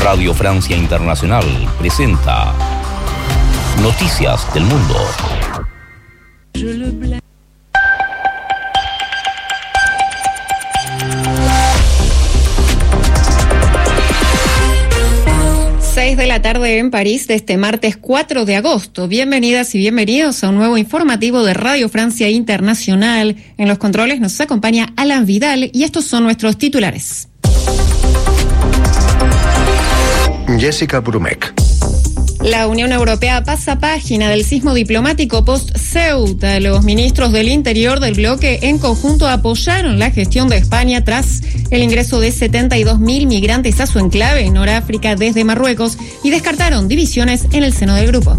Radio Francia Internacional presenta Noticias del Mundo. De la tarde en París de este martes 4 de agosto. Bienvenidas y bienvenidos a un nuevo informativo de Radio Francia Internacional. En los controles nos acompaña Alan Vidal y estos son nuestros titulares. Jessica Brumek. La Unión Europea pasa página del sismo diplomático post-Ceuta. Los ministros del Interior del bloque en conjunto apoyaron la gestión de España tras el ingreso de 72.000 migrantes a su enclave en Noráfrica desde Marruecos y descartaron divisiones en el seno del grupo.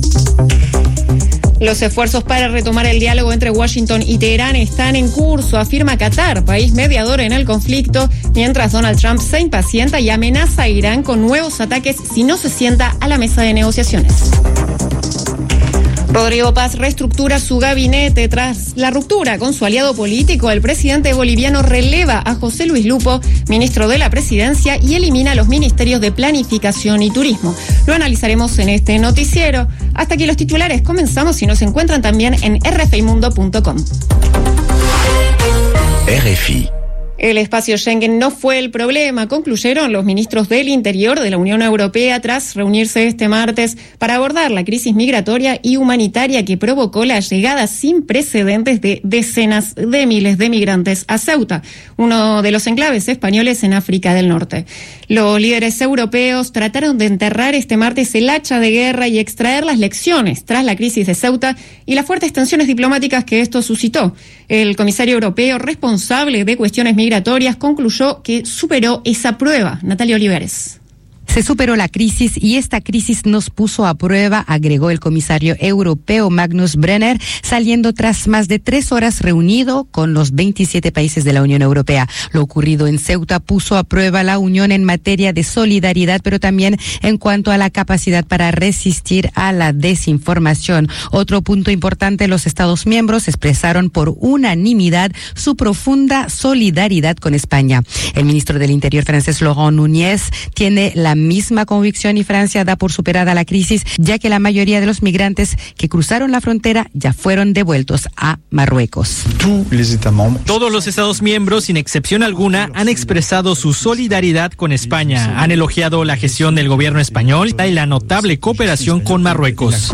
Los esfuerzos para retomar el diálogo entre Washington y Teherán están en curso, afirma Qatar, país mediador en el conflicto, mientras Donald Trump se impacienta y amenaza a Irán con nuevos ataques si no se sienta a la mesa de negociaciones. Rodrigo Paz reestructura su gabinete tras la ruptura con su aliado político. El presidente boliviano releva a José Luis Lupo, ministro de la Presidencia, y elimina los ministerios de Planificación y Turismo. Lo analizaremos en este noticiero. Hasta aquí los titulares. Comenzamos y nos encuentran también en rfimundo.com. RFI. El espacio Schengen no fue el problema, concluyeron los ministros del Interior de la Unión Europea tras reunirse este martes para abordar la crisis migratoria y humanitaria que provocó la llegada sin precedentes de decenas de miles de migrantes a Ceuta, uno de los enclaves españoles en África del Norte. Los líderes europeos trataron de enterrar este martes el hacha de guerra y extraer las lecciones tras la crisis de Ceuta y las fuertes tensiones diplomáticas que esto suscitó. El comisario europeo responsable de cuestiones migratorias concluyó que superó esa prueba. Natalia Olivares. Se superó la crisis y esta crisis nos puso a prueba, agregó el comisario europeo Magnus Brenner, saliendo tras más de 3 horas reunido con los 27 países de la Unión Europea. Lo ocurrido en Ceuta puso a prueba la Unión en materia de solidaridad, pero también en cuanto a la capacidad para resistir a la desinformación. Otro punto importante, los Estados miembros expresaron por unanimidad su profunda solidaridad con España. El ministro del Interior francés, Laurent Nunez, tiene la misma convicción y Francia da por superada la crisis, ya que la mayoría de los migrantes que cruzaron la frontera ya fueron devueltos a Marruecos. Todos los Estados miembros, sin excepción alguna, han expresado su solidaridad con España. Han elogiado la gestión del gobierno español y la notable cooperación con Marruecos.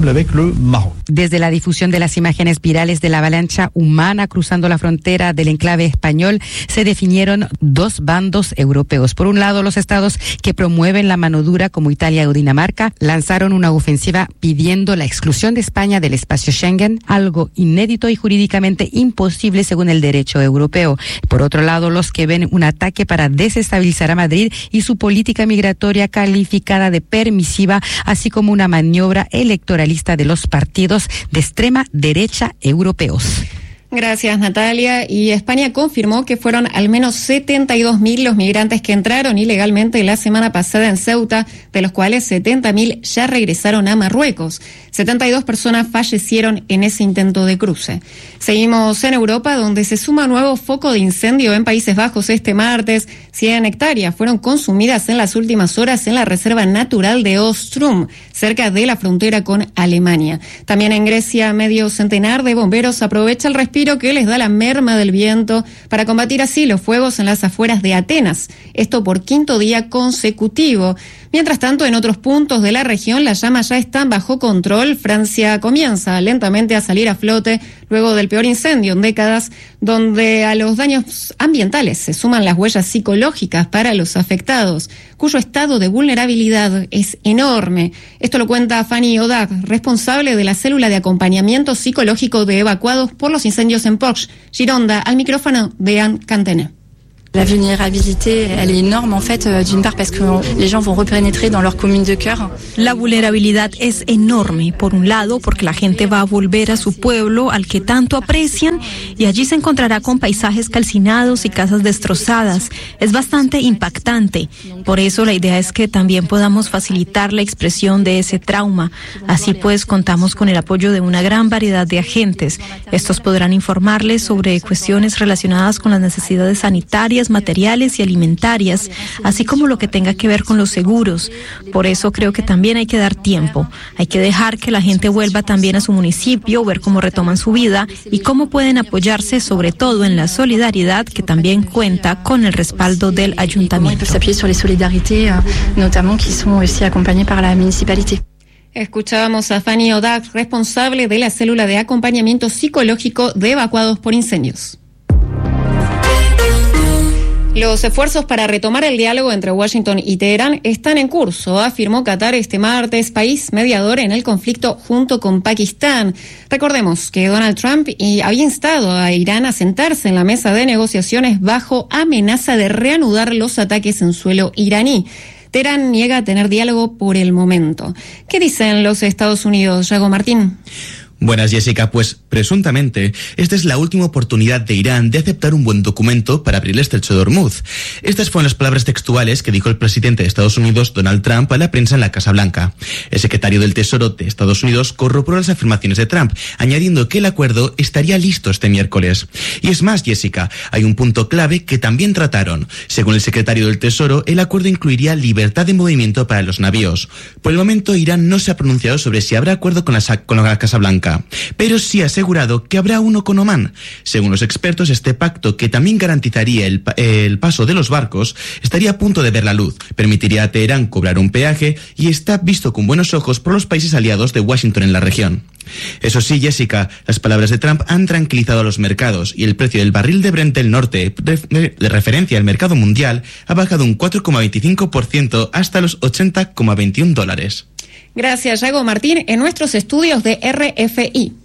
Desde la difusión de las imágenes virales de la avalancha humana cruzando la frontera del enclave español, se definieron 2 bandos europeos. Por un lado, los estados que promueven la mano dura como Italia o Dinamarca lanzaron una ofensiva pidiendo la exclusión de España del espacio Schengen, algo inédito y jurídicamente imposible según el derecho europeo. Por otro lado, los que ven un ataque para desestabilizar a Madrid y su política migratoria calificada de permisiva, así como una maniobra electoralista de los partidos de extrema derecha europeos. Gracias, Natalia. Y España confirmó que fueron al menos 72.000 los migrantes que entraron ilegalmente la semana pasada en Ceuta, de los cuales 70.000 ya regresaron a Marruecos. 72 personas fallecieron en ese intento de cruce. Seguimos en Europa, donde se suma un nuevo foco de incendio en Países Bajos este martes. 100 hectáreas fueron consumidas en las últimas horas en la reserva natural de Ostrum, cerca de la frontera con Alemania. También en Grecia, medio centenar de bomberos aprovecha el respiro que les da la merma del viento para combatir así los fuegos en las afueras de Atenas. Esto por 5º día consecutivo. Mientras tanto, en otros puntos de la región, las llamas ya están bajo control. Francia comienza lentamente a salir a flote luego del peor incendio en décadas, donde a los daños ambientales se suman las huellas psicológicas para los afectados, cuyo estado de vulnerabilidad es enorme. Esto lo cuenta Fanny Odag, responsable de la célula de acompañamiento psicológico de evacuados por los incendios en Porche, Gironda, al micrófono de Anne Cantena. La vulnerabilité, elle est énorme en fait, d'une part parce que les gens vont repénétrer dans leur commune de cœur. La vulnerabilidad es enorme, por un lado, porque la gente va a volver a su pueblo al que tanto aprecian y allí se encontrará con paisajes calcinados y casas destrozadas. Es bastante impactante. Por eso la idea es que también podamos facilitar la expresión de ese trauma. Así pues, contamos con el apoyo de una gran variedad de agentes. Estos podrán informarles sobre cuestiones relacionadas con las necesidades sanitarias necesarias, materiales y alimentarias, así como lo que tenga que ver con los seguros. Por eso creo que también hay que dar tiempo. Hay que dejar que la gente vuelva también a su municipio, ver cómo retoman su vida y cómo pueden apoyarse, sobre todo en la solidaridad, que también cuenta con el respaldo del ayuntamiento. Escuchábamos a Fanny Odag, responsable de la célula de acompañamiento psicológico de evacuados por incendios. Los esfuerzos para retomar el diálogo entre Washington y Teherán están en curso, afirmó Qatar este martes, país mediador en el conflicto junto con Pakistán. Recordemos que Donald Trump había instado a Irán a sentarse en la mesa de negociaciones bajo amenaza de reanudar los ataques en suelo iraní. Teherán niega a tener diálogo por el momento. ¿Qué dicen los Estados Unidos, Yago Martín? Buenas, Jessica. Pues presuntamente esta es la última oportunidad de Irán de aceptar un buen documento para abrir el estrecho de Hormuz. Estas fueron las palabras textuales que dijo el presidente de Estados Unidos, Donald Trump, a la prensa en la Casa Blanca. El secretario del Tesoro de Estados Unidos corroboró las afirmaciones de Trump, añadiendo que el acuerdo estaría listo este miércoles. Y es más, Jessica, hay un punto clave que también trataron. Según el secretario del Tesoro, el acuerdo incluiría libertad de movimiento para los navíos. Por el momento, Irán no se ha pronunciado sobre si habrá acuerdo con la Casa Blanca, pero sí ha asegurado que habrá uno con Omán. Según los expertos, este pacto, que también garantizaría el paso de los barcos, estaría a punto de ver la luz, permitiría a Teherán cobrar un peaje y está visto con buenos ojos por los países aliados de Washington en la región. Eso sí, Jessica, las palabras de Trump han tranquilizado a los mercados y el precio del barril de Brent del norte, de referencia al mercado mundial, ha bajado un 4,25% hasta los $80,21. Gracias, Yago Martín, en nuestros estudios de RFI.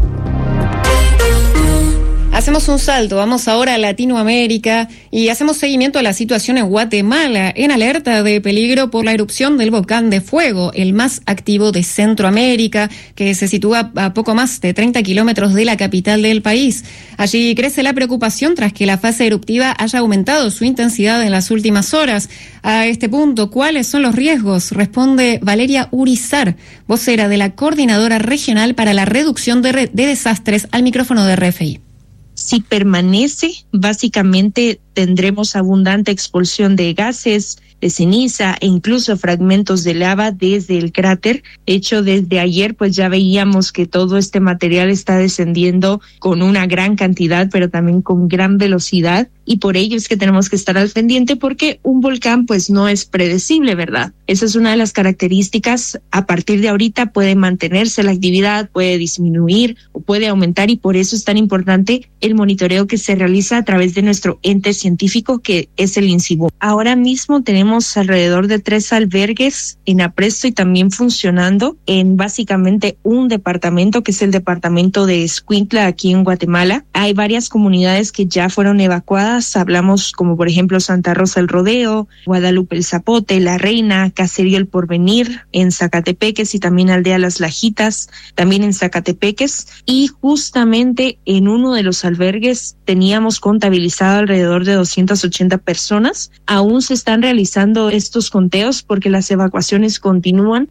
Hacemos un salto, vamos ahora a Latinoamérica y hacemos seguimiento a la situación en Guatemala, en alerta de peligro por la erupción del volcán de fuego, el más activo de Centroamérica, que se sitúa a poco más de 30 kilómetros de la capital del país. Allí crece la preocupación tras que la fase eruptiva haya aumentado su intensidad en las últimas horas. A este punto, ¿cuáles son los riesgos? Responde Valeria Urizar, vocera de la Coordinadora Regional para la Reducción de Desastres, al micrófono de RFI. Si permanece, básicamente tendremos abundante expulsión de gases, de ceniza e incluso fragmentos de lava desde el cráter. De hecho, desde ayer pues ya veíamos que todo este material está descendiendo con una gran cantidad, pero también con gran velocidad, y por ello es que tenemos que estar al pendiente, porque un volcán pues no es predecible, ¿verdad? Esa es una de las características. A partir de ahorita puede mantenerse la actividad, puede disminuir o puede aumentar, y por eso es tan importante el monitoreo que se realiza a través de nuestro ente científico, que es el INCIBUM. Ahora mismo tenemos alrededor de 3 albergues en apresto y también funcionando en básicamente un departamento, que es el departamento de Escuintla, aquí en Guatemala. Hay varias comunidades que ya fueron evacuadas. Hablamos como por ejemplo Santa Rosa el Rodeo, Guadalupe el Zapote, La Reina, Caserío el Porvenir, en Zacatepeques, y también Aldea Las Lajitas, también en Zacatepeques. Y justamente en uno de los albergues teníamos contabilizado alrededor de 280 personas. Aún se están realizando estos conteos porque las evacuaciones continúan.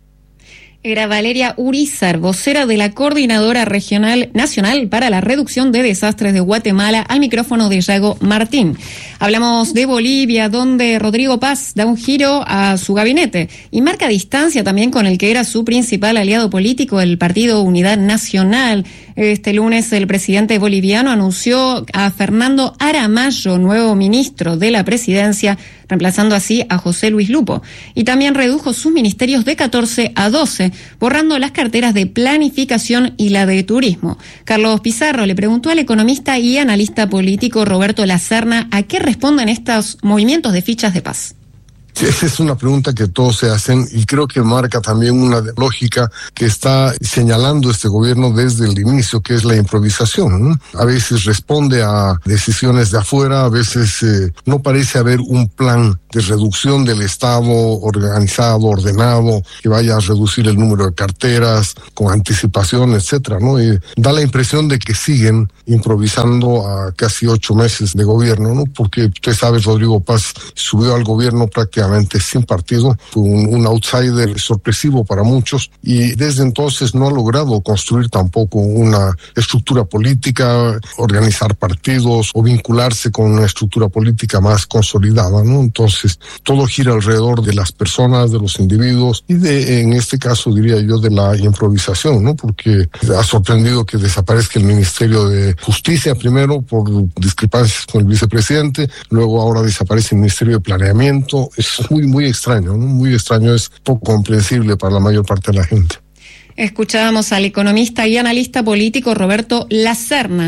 Era Valeria Urizar, vocera de la Coordinadora Regional Nacional para la Reducción de Desastres de Guatemala, al micrófono de Yago Martín. Hablamos de Bolivia, donde Rodrigo Paz da un giro a su gabinete y marca distancia también con el que era su principal aliado político, el Partido Unidad Nacional. Este lunes el presidente boliviano anunció a Fernando Aramayo, nuevo ministro de la presidencia, reemplazando así a José Luis Lupo. Y también redujo sus ministerios de 14 a 12, borrando las carteras de planificación y la de turismo. Carlos Pizarro le preguntó al economista y analista político Roberto Lacerna a qué responden estos movimientos de fichas de paz. Esa es una pregunta que todos se hacen, y creo que marca también una lógica que está señalando este gobierno desde el inicio, que es la improvisación, ¿no? A veces responde a decisiones de afuera, a veces no parece haber un plan de reducción del Estado organizado, ordenado, que vaya a reducir el número de carteras con anticipación, etcétera, ¿no? Y da la impresión de que siguen improvisando a casi 8 meses de gobierno, ¿no? Porque usted sabe, Rodrigo Paz subió al gobierno prácticamente prácticamente sin partido, fue un outsider sorpresivo para muchos, y desde entonces no ha logrado construir tampoco una estructura política, organizar partidos o vincularse con una estructura política más consolidada, ¿no? Entonces, todo gira alrededor de las personas, de los individuos y en este caso diría yo de la improvisación, ¿no? Porque ha sorprendido que desaparezca el Ministerio de Justicia primero por discrepancias con el vicepresidente, luego ahora desaparece el Ministerio de Planeamiento. Es muy extraño, ¿no? Muy extraño, es poco comprensible para la mayor parte de la gente. Escuchábamos al economista y analista político Roberto Lacerna.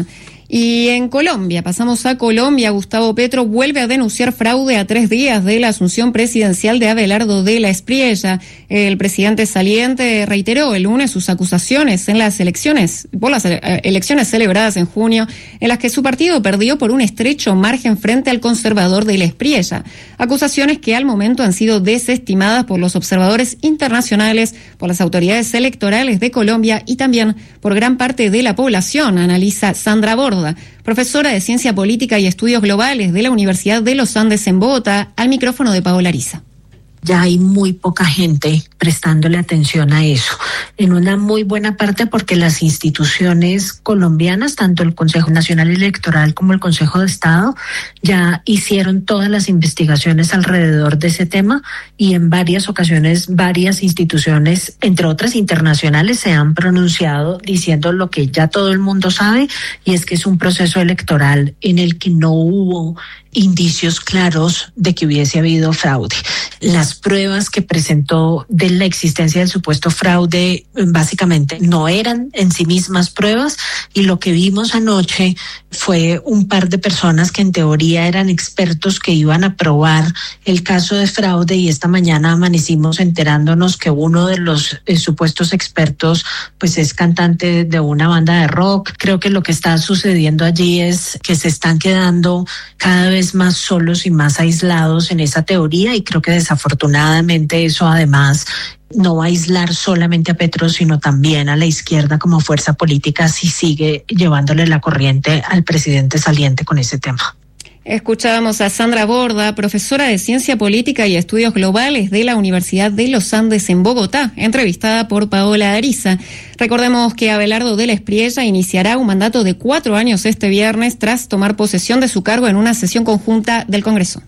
Y en Colombia, pasamos a Colombia, Gustavo Petro vuelve a denunciar fraude a 3 días de la asunción presidencial de Abelardo de la Espriella. El presidente saliente reiteró el lunes sus acusaciones por las elecciones celebradas en junio, en las que su partido perdió por un estrecho margen frente al conservador de la Espriella. Acusaciones que al momento han sido desestimadas por los observadores internacionales, por las autoridades electorales de Colombia y también por gran parte de la población, analiza Sandra Borda, profesora de Ciencia Política y Estudios Globales de la Universidad de los Andes en Bogotá, al micrófono de Paola Ariza. Ya hay muy poca gente prestándole atención a eso, en una muy buena parte porque las instituciones colombianas, tanto el Consejo Nacional Electoral como el Consejo de Estado, ya hicieron todas las investigaciones alrededor de ese tema y en varias ocasiones varias instituciones, entre otras internacionales, se han pronunciado diciendo lo que ya todo el mundo sabe, y es que es un proceso electoral en el que no hubo indicios claros de que hubiese habido fraude. Las pruebas que presentó de la existencia del supuesto fraude básicamente no eran en sí mismas pruebas, y lo que vimos anoche fue un par de personas que en teoría eran expertos que iban a probar el caso de fraude, y esta mañana amanecimos enterándonos que uno de los supuestos expertos pues es cantante de una banda de rock. Creo que lo que está sucediendo allí es que se están quedando cada vez más solos y más aislados en esa teoría, y creo que desafortunadamente eso además no va a aislar solamente a Petro, sino también a la izquierda como fuerza política si sigue llevándole la corriente al presidente saliente con ese tema. Escuchábamos a Sandra Borda, profesora de Ciencia Política y Estudios Globales de la Universidad de los Andes en Bogotá, entrevistada por Paola Ariza. Recordemos que Abelardo de la Espriella iniciará un mandato de 4 años este viernes tras tomar posesión de su cargo en una sesión conjunta del Congreso.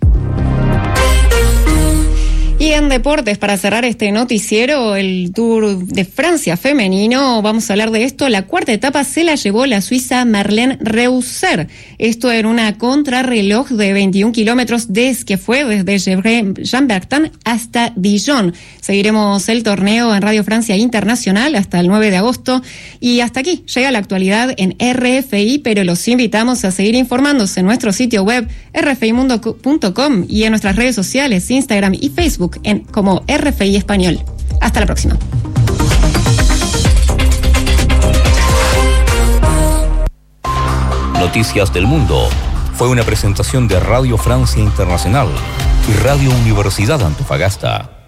Y en deportes, para cerrar este noticiero, el Tour de Francia femenino, vamos a hablar de esto. La 4ª etapa se la llevó la suiza Marlene Reusser. Esto en una contrarreloj de 21 kilómetros que fue desde Jean-Bertin hasta Dijon. Seguiremos el torneo en Radio Francia Internacional hasta el 9 de agosto. Y hasta aquí llega la actualidad en RFI, pero los invitamos a seguir informándose en nuestro sitio web rfimundo.com y en nuestras redes sociales, Instagram y Facebook, como RFI Español. Hasta la próxima. Noticias del Mundo fue una presentación de Radio Francia Internacional y Radio Universidad Antofagasta.